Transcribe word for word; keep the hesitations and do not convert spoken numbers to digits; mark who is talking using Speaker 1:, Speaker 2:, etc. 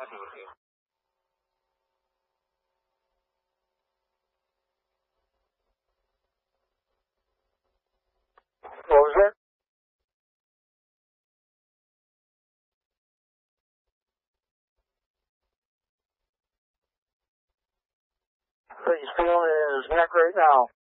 Speaker 1: What was that? So he's feeling his neck right now.